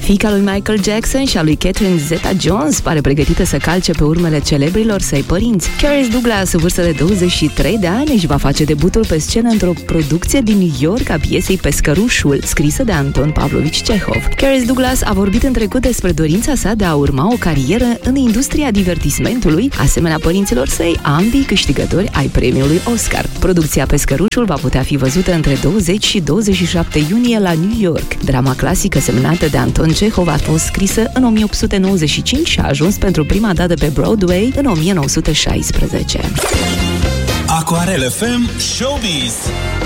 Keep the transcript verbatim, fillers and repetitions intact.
Fiica lui Michael Jackson și a lui Catherine Zeta-Jones pare pregătită să calce pe urmele celebrilor săi părinți. Charis Douglas, în vârstă de douăzeci și trei de ani, își va face debutul pe scenă într-o producție din New York a piesei Pescărușul, scrisă de Anton Pavlovich Chehov. Charis Douglas a vorbit în trecut despre dorința sa de a urma o carieră în industria divertismentului, asemenea părinților săi, ambii câștigători ai premiului Oscar. Producția Pescărușul va putea fi văzută între douăzeci și douăzeci și șapte iunie la New York. Drama clasică semnată de Anton Chehov a fost scrisă în o mie opt sute nouăzeci și cinci și a ajuns pentru prima dată pe Broadway în o mie nouă sute șaisprezece. Aquarel F M Showbiz.